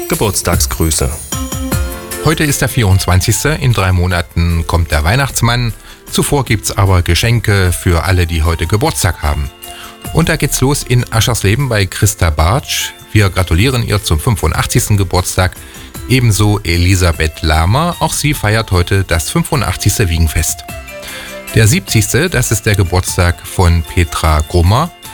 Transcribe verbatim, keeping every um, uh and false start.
Geburtstagsgrüße. Heute ist der vierundzwanzigste In drei Monaten kommt der Weihnachtsmann. Zuvor gibt's aber Geschenke für alle, die heute Geburtstag haben. Und da geht's los in Aschersleben bei Christa Bartsch. Wir gratulieren ihr zum fünfundachtzigsten Geburtstag. Ebenso Elisabeth Lahmer. Auch sie feiert heute das fünfundachtzigste Wiegenfest. Der siebzigste Das ist der Geburtstag von Petra Grummer.